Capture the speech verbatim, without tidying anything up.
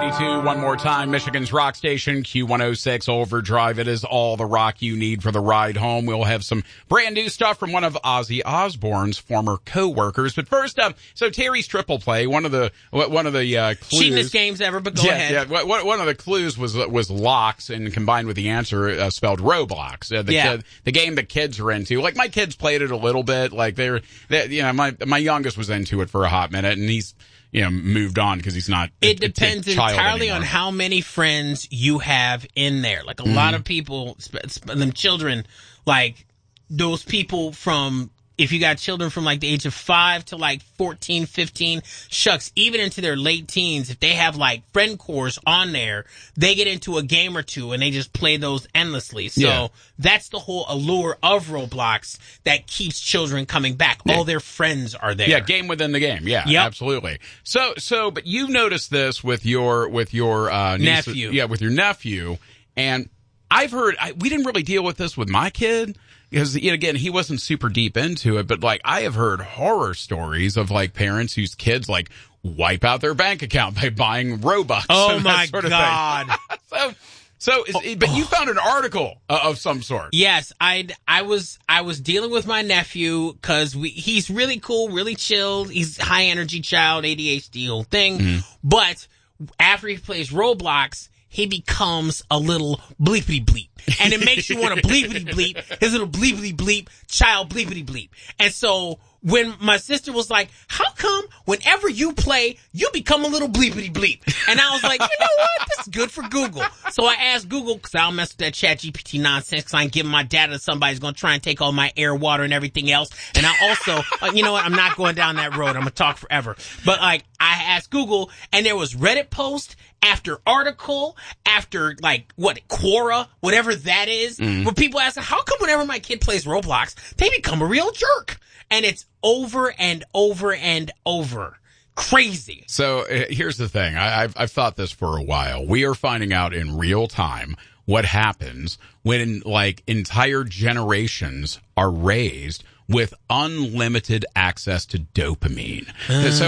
ninety-two, one more time, Michigan's rock station, Q one oh six Overdrive. It is all the rock you need for the ride home. We'll have some brand new stuff from one of Ozzy Osbourne's former co-workers. But first up, so Terry's Triple Play, one of the, one of the, uh, clues. Cheapest games ever, but go yeah, ahead. Yeah, one of the clues was, was locks, and combined with the answer, uh, spelled Roblox. Uh, the, yeah. kid, the game that kids are into. Like, my kids played it a little bit. Like, they're, they, you know, my, my youngest was into it for a hot minute, and he's, you know, moved on because he's not. It a, a depends anymore. entirely on how many friends you have in there. Like a mm. lot of people, sp- sp- them children, like those people from, if you got children from like the age of five to like fourteen, fifteen, shucks, even into their late teens, if they have like friend cores on there, they get into a game or two and they just play those endlessly. So yeah. that's the whole allure of Roblox that keeps children coming back. Yeah. All their friends are there. Yeah, game within the game. Yeah, yep. absolutely. So, so, but you've noticed this with your, with your, uh, niece, nephew. Yeah, with your nephew. And I've heard, I, we didn't really deal with this with my kid. Because, you know, again, he wasn't super deep into it, but, like, I have heard horror stories of, like, parents whose kids, like, wipe out their bank account by buying Robux. Oh, my sort of God. so, so, is, but you found an article uh, of some sort. Yes, I I was, I was dealing with my nephew because we, he's really cool, really chilled. He's a high energy child, A D H D, whole thing. Mm. But after he plays Roblox, he becomes a little bleepity bleep. And it makes you want to bleepity bleep, his little bleepity bleep, child bleepity bleep. And so when my sister was like, how come whenever you play, you become a little bleepity bleep? And I was like, you know what? This is good for Google. So I asked Google, because I don't mess with that Chat G P T nonsense, because I ain't giving my data to somebody who's going to try and take all my air, water, and everything else. And I also, uh, you know what? I'm not going down that road. I'm going to talk forever. But like, I asked Google, and there was Reddit post after article, after like, what, Quora, whatever that is, mm. where people ask, how come whenever my kid plays Roblox, they become a real jerk? And it's over and over and over. Crazy. So uh, here's the thing. I, I've, I've thought this for a while. We are finding out in real time what happens when, like, entire generations are raised with unlimited access to dopamine. Uh. So